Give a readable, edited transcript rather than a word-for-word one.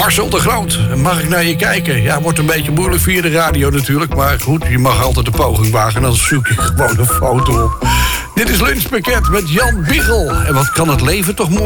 Marcel de Groot, mag ik naar je kijken? Ja, wordt een beetje moeilijk via de radio natuurlijk. Maar goed, je mag altijd de poging wagen. Dan zoek je gewoon een foto op. Dit is Lunchpakket met Jan Biegel. En wat kan het leven toch mooi